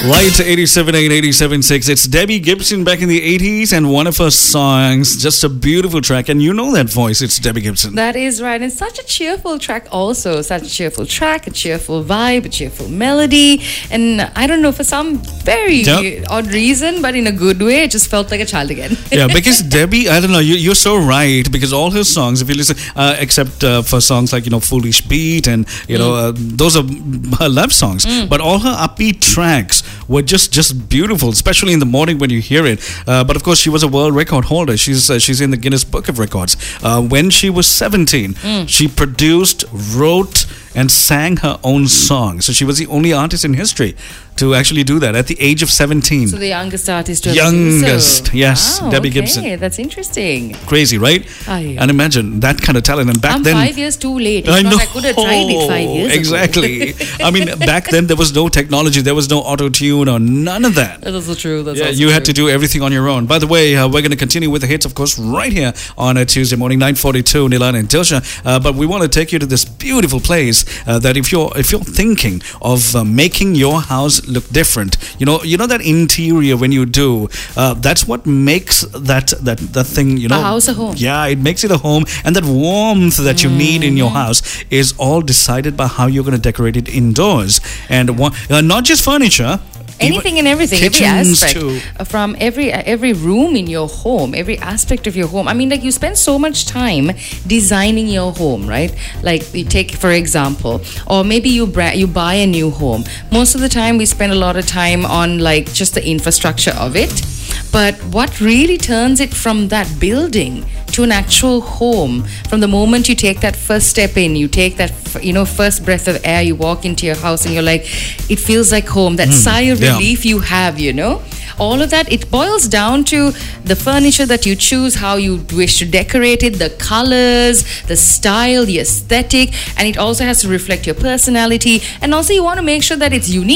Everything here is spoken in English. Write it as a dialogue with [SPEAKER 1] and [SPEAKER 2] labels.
[SPEAKER 1] Lights 87.8, 87.6. It's Debbie Gibson back in the 80s, and one of her songs, just a beautiful track. And you know that voice, it's Debbie Gibson.
[SPEAKER 2] That is right. And such a cheerful track also. Such a cheerful track, a cheerful vibe, a cheerful melody. And I don't know, for some very odd reason, but in a good way, it just felt like a child again.
[SPEAKER 1] Yeah, because Debbie, I don't know, you're so right, because all her songs, if you listen, except for songs like, Foolish Beat and, those are her love songs. But all her upbeat tracks were just beautiful, especially in the morning when you hear it. But of course, she was a world record holder. She's in the Guinness Book of Records. When she was 17, she produced, wrote, and sang her own song. So she was the only artist in history to actually do that at the age of 17.
[SPEAKER 2] So the youngest artist to
[SPEAKER 1] Youngest,
[SPEAKER 2] so.
[SPEAKER 1] yes,
[SPEAKER 2] Wow,
[SPEAKER 1] Debbie
[SPEAKER 2] okay.
[SPEAKER 1] Gibson.
[SPEAKER 2] That's interesting.
[SPEAKER 1] Crazy, right?
[SPEAKER 2] Aye.
[SPEAKER 1] And imagine that kind of talent. And back
[SPEAKER 2] I'm
[SPEAKER 1] then,
[SPEAKER 2] 5 years too late.
[SPEAKER 1] I know.
[SPEAKER 2] I could have tried it 5 years ago.
[SPEAKER 1] Exactly. I mean, back then there was no technology, there was no auto-tune or none of that.
[SPEAKER 2] That's also true. That's
[SPEAKER 1] Yeah,
[SPEAKER 2] also
[SPEAKER 1] you
[SPEAKER 2] true.
[SPEAKER 1] had to do everything on your own. By the way, we're going to continue with the hits, of course, right here on a Tuesday morning, 9:42, Nilan and Dilsha. But we want to take you to this beautiful place that if you're thinking of making your house look different, you know that interior when you do, that's what makes that thing,
[SPEAKER 2] A house a home.
[SPEAKER 1] Yeah, it makes it a home, and that warmth that you need in your house is all decided by how you're going to decorate it indoors, and not just furniture.
[SPEAKER 2] Anything and everything, every
[SPEAKER 1] Kitchens
[SPEAKER 2] aspect,
[SPEAKER 1] too.
[SPEAKER 2] from every room in your home, every aspect of your home. I mean, like, you spend so much time designing your home, right? Like, you take, for example, or maybe you buy a new home. Most of the time, we spend a lot of time on, like, just the infrastructure of it. But what really turns it from that building to an actual home, from the moment you take that first step in, you take that first breath of air, you walk into your house and you're like, it feels like home, that sigh of relief you have, all of that, it boils down to the furniture that you choose, how you wish to decorate it, the colors, the style, the aesthetic, and it also has to reflect your personality, and also you want to make sure that it's unique.